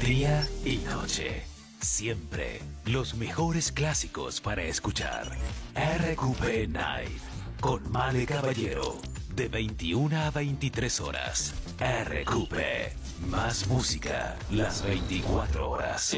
Día y noche. Siempre los mejores clásicos para escuchar. RQP Night. Con Male Caballero. De 21 a 23 horas. RQP. Más música las 24 horas.